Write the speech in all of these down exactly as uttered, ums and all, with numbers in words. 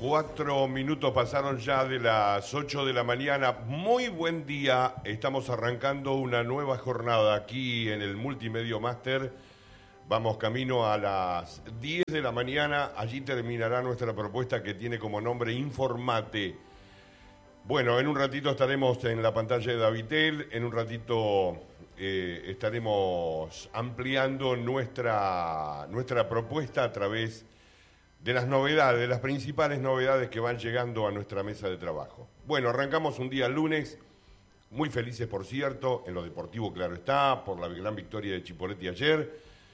Cuatro minutos pasaron ya de las ocho de la mañana. Muy buen día. Estamos arrancando una nueva jornada aquí en el Multimedia Master. Vamos camino a las diez de la mañana. Allí terminará nuestra propuesta que tiene como nombre Informate. Bueno, en un ratito estaremos en la pantalla de Davitel. En un ratito eh, estaremos ampliando nuestra, nuestra propuesta a través de las novedades, de las principales novedades que van llegando a nuestra mesa de trabajo. Bueno, arrancamos un día lunes, muy felices por cierto, en lo deportivo claro está, por la gran victoria de Chipoleti ayer,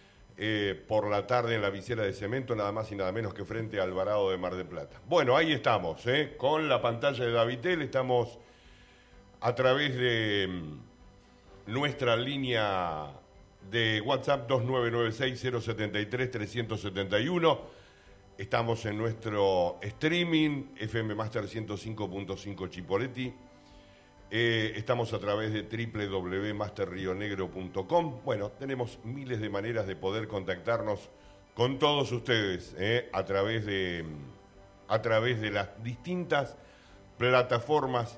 eh, por la tarde en la visera de Cemento, nada más y nada menos que frente a Alvarado de Mar del Plata. Bueno, ahí estamos, eh, con la pantalla de Davitel, estamos a través de mm, nuestra línea de WhatsApp dos nueve nueve seis cero siete tres tres siete uno. Estamos en nuestro streaming, F M Master ciento cinco punto cinco Chipoleti. Eh, estamos a través de doble u doble u doble u punto master rio negro punto com. Bueno, tenemos miles de maneras de poder contactarnos con todos ustedes eh, a través de, a través de las distintas plataformas.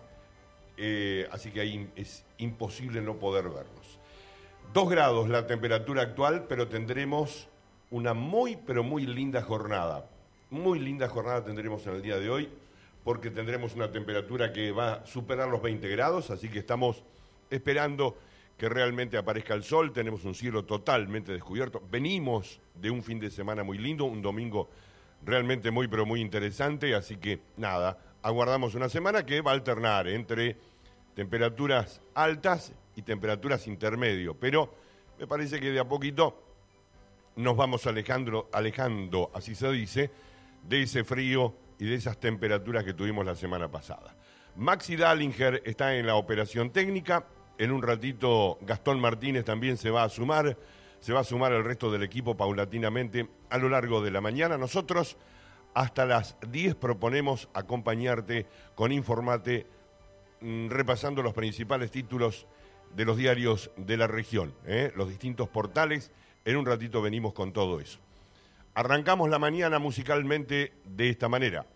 Eh, así que ahí es imposible no poder vernos. Dos grados la temperatura actual, pero tendremos una muy, pero muy linda jornada. Muy linda jornada tendremos en el día de hoy, porque tendremos una temperatura que va a superar los veinte grados, así que estamos esperando que realmente aparezca el sol. Tenemos un cielo totalmente descubierto. Venimos de un fin de semana muy lindo, un domingo realmente muy, pero muy interesante, así que nada, aguardamos una semana que va a alternar entre temperaturas altas y temperaturas intermedio, pero me parece que de a poquito nos vamos alejando, alejando, así se dice, de ese frío y de esas temperaturas que tuvimos la semana pasada. Maxi Dallinger está en la operación técnica. En un ratito Gastón Martínez también se va a sumar. Se va a sumar el resto del equipo paulatinamente a lo largo de la mañana. Nosotros hasta las diez proponemos acompañarte con Informate, mmm, repasando los principales títulos de los diarios de la región, ¿eh? Los distintos portales. En un ratito venimos con todo eso. Arrancamos la mañana musicalmente de esta manera.